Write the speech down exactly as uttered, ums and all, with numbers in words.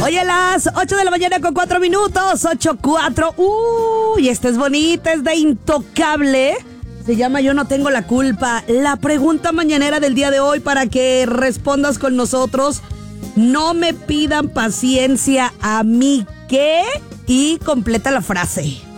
Oye, las ocho de la mañana con cuatro minutos, ocho cuatro. Uy, esta es bonita, es de Intocable. Se llama Yo no tengo la culpa. La pregunta mañanera del día de hoy para que respondas con nosotros. No me pidan paciencia a mí, ¿qué? Y completa la frase.